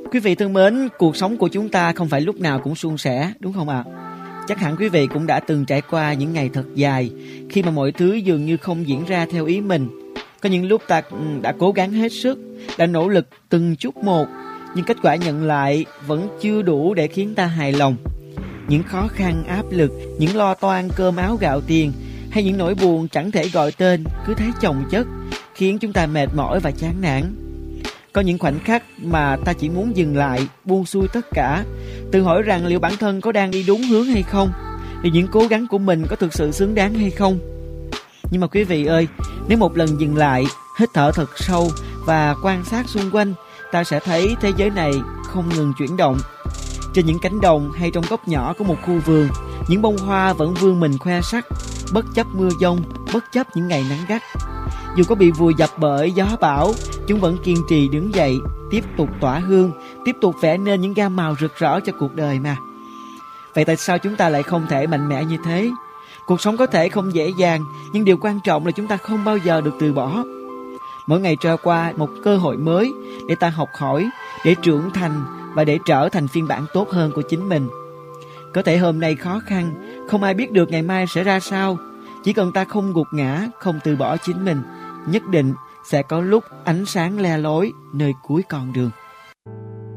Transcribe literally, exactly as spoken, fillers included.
Quý vị thân mến, cuộc sống của chúng ta không phải lúc nào cũng suôn sẻ, đúng không ạ? À? Chắc hẳn quý vị cũng đã từng trải qua những ngày thật dài khi mà mọi thứ dường như không diễn ra theo ý mình. Có những lúc ta đã cố gắng hết sức, đã nỗ lực từng chút một, nhưng kết quả nhận lại vẫn chưa đủ để khiến ta hài lòng. Những khó khăn, áp lực, những lo toan cơm áo gạo tiền hay những nỗi buồn chẳng thể gọi tên cứ thấy chồng chất khiến chúng ta mệt mỏi và chán nản. Có những khoảnh khắc mà ta chỉ muốn dừng lại, buông xuôi tất cả, tự hỏi rằng liệu bản thân có đang đi đúng hướng hay không, thì những cố gắng của mình có thực sự xứng đáng hay không. Nhưng mà quý vị ơi, nếu một lần dừng lại, hít thở thật sâu và quan sát xung quanh, ta sẽ thấy thế giới này không ngừng chuyển động. Trên những cánh đồng hay trong góc nhỏ của một khu vườn, những bông hoa vẫn vươn mình khoe sắc, bất chấp mưa giông, bất chấp những ngày nắng gắt. Dù có bị vùi dập bởi gió bão, chúng vẫn kiên trì đứng dậy, tiếp tục tỏa hương, tiếp tục vẽ nên những gam màu rực rỡ cho cuộc đời mà. Vậy tại sao chúng ta lại không thể mạnh mẽ như thế? Cuộc sống có thể không dễ dàng, nhưng điều quan trọng là chúng ta không bao giờ được từ bỏ. Mỗi ngày trôi qua một cơ hội mới để ta học hỏi, để trưởng thành và để trở thành phiên bản tốt hơn của chính mình. Có thể hôm nay khó khăn, không ai biết được ngày mai sẽ ra sao. Chỉ cần ta không gục ngã, không từ bỏ chính mình, nhất định sẽ có lúc ánh sáng le lói nơi cuối con đường.